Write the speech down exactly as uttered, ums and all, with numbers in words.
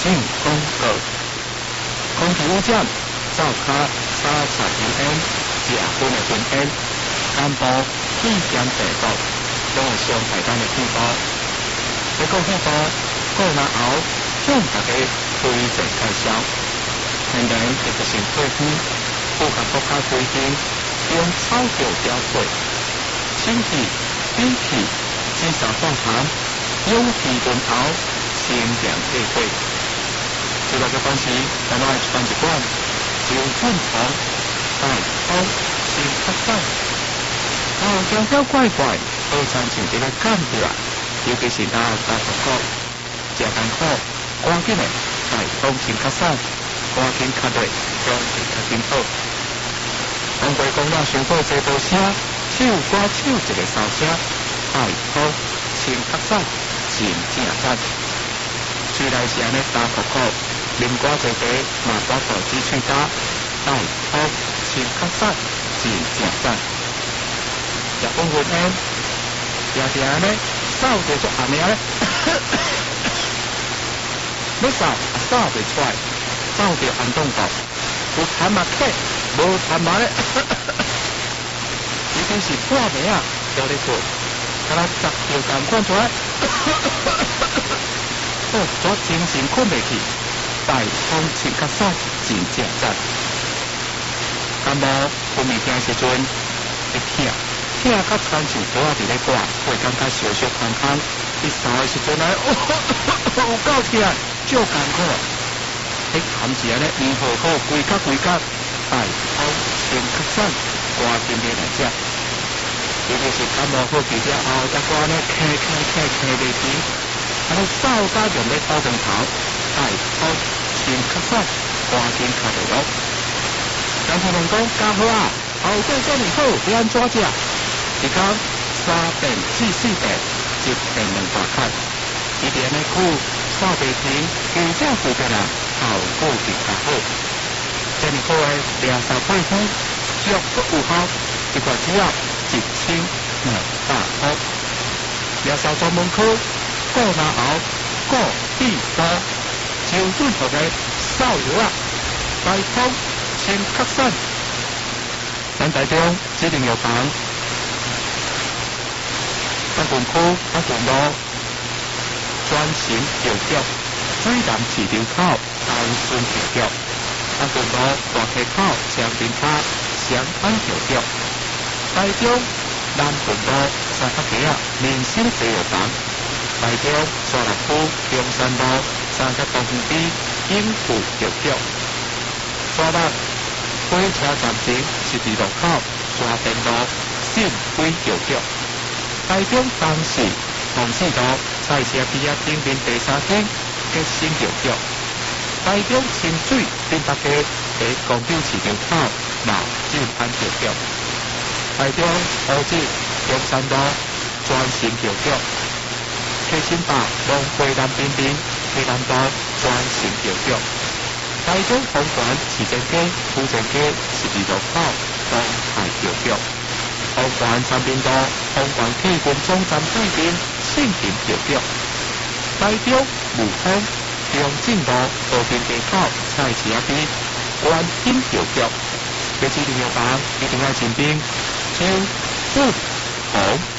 进广告。空气污染，灶卡沙柴油烟，食粉的烟烟，干部气间地道，拢有上台单的气泡。要讲气泡，过那后，向大家推荐介绍。现在一个新配方，符合国家规定，用草药调配，清气、理气、至少放寒，勇气润喉，清凉退火。这个关系，咱们来传一罐，就正常，大方，心较散。啊，条条怪怪，好像像一个感觉，尤其是那大口口，食艰苦，赶紧的，大方心较散，赶紧较对，相对较紧好。当归讲咱想过这道声，手刮手一个哨声，大方，心较散，真正赞。虽然是安尼大口口。啉瓜一茶，嘛把手指喙焦，大口心较散，真正赞。食讲云烟，常常呢扫着足暗暝咧，要扫也扫袂出来，扫着暗洞道，有痰嘛咳，无痰嘛咧，已经是半暝啊，都咧做，敢若十条感款出来，哦，煞精神困袂去。大方心较散，真正赞。感冒分物件时阵，会疼，疼较亲像刀仔伫咧刮，会感觉烧烧空空。你扫的时阵来，哦，有够疼，足艰苦。迄含是安尼，唔好好，规角规角，大方心较散，赶紧买来食。尤其是感冒好去了后，再搁安尼咳咳咳咳袂停，安尼扫早用咧倒钟头，大方。心较散，赶紧较袂落。人听人讲加好啊，后果遮尔好，要安怎食？一讲三遍至四遍，一遍两大块。一连的久，扫袂停，加正负责人，效果更加好。遮尔好诶，掠扫配方，足够有效，一罐只要一千两百块。掠扫专门科，顾拿后，顾地包。就准好个扫药啊，大方心较散。咱台中指定药房，北郡区北郡路专型药局，水南市场口安顺药局，北郡路大溪口祥平塔祥安药局，台中南郡路三角街啊民生西药房，台中沙鹿区中山路。三甲东园边永富药局，沙鹿火车站前十字路口沙田路信辉药局，台中东市红四路菜市边啊顶面第三间吉新药局，台中清水顶北街在公标市场口茂进安药局，台中乌子中山路专线药局，溪新坝龙飞南边边。西南道专线药局，台中红环市政街、府城街十字路口东海药局，红环三边道红环铁军总站对面信平药局，台中武丰中正路和平街口菜市仔边观音药局，要指定药房一定要进兵，招准红。